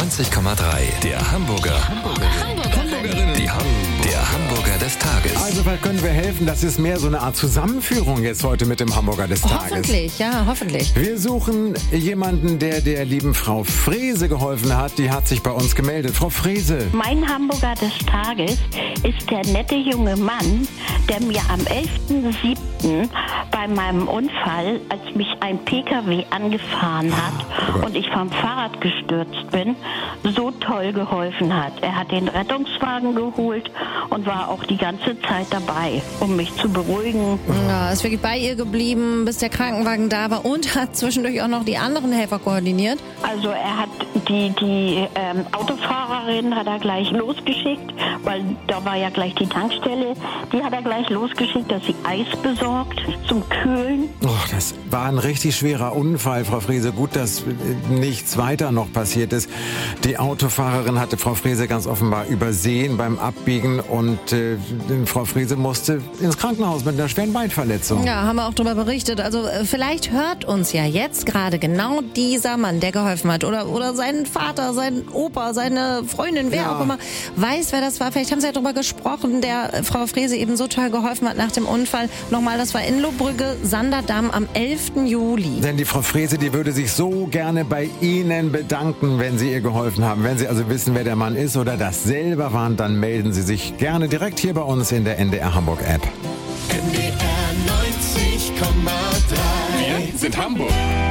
90,3. Der Hamburger. Hamburgerinnen. Der Hamburger des Tages. Also, was können wir helfen? Das ist mehr so eine Art Zusammenführung jetzt heute mit dem Hamburger des Tages. Hoffentlich, ja, hoffentlich. Wir suchen jemanden, der lieben Frau Frese geholfen hat. Die hat sich bei uns gemeldet. Frau Frese. Mein Hamburger des Tages ist der nette junge Mann, der mir am 11.07. bei meinem Unfall, als mich ein PKW angefahren hat und ich vom Fahrrad gestürzt bin, so toll geholfen hat. Er hat den Rettungswagen geholt und war auch die ganze Zeit dabei, um mich zu beruhigen. Ja, ist wirklich bei ihr geblieben, bis der Krankenwagen da war und hat zwischendurch auch noch die anderen Helfer koordiniert. Also er hat die Autofahrerin hat er gleich losgeschickt, weil da war ja gleich die Tankstelle. Die hat er gleich losgeschickt, dass sie Eis besorgt zum Kühlen. Oh, das war ein richtig schwerer Unfall, Frau Frese. Gut, dass nichts weiter noch passiert ist. Die Autofahrerin hatte Frau Frese ganz offenbar übersehen beim Abbiegen und Frau Frese musste ins Krankenhaus mit einer schweren Beinverletzung. Ja, haben wir auch darüber berichtet. Also vielleicht hört uns ja jetzt gerade genau dieser Mann, der geholfen hat. Oder sein Vater, sein Opa, seine Freundin, wer auch immer, weiß, wer das war. Vielleicht haben sie ja darüber gesprochen, der Frau Frese eben so toll geholfen hat nach dem Unfall. Nochmal, das war in Lohbrügge, Sanderdamm am 11. Juli. Denn die Frau Frese, die würde sich so gerne bei Ihnen bedanken, wenn Sie ihr geholfen haben. Wenn Sie also wissen, wer der Mann ist oder das selber waren, dann melden Sie sich gerne direkt hier bei uns in der NDR Hamburg App. NDR 90,3. Wir sind Hamburg.